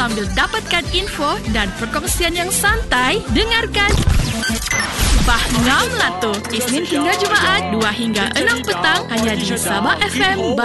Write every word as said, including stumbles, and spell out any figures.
sambil dapatkan info dan perkongsian yang santai. Dengarkan Bah Ngam Lato Isnin hingga Jumaat dua hingga enam petang hanya di Sabah F M.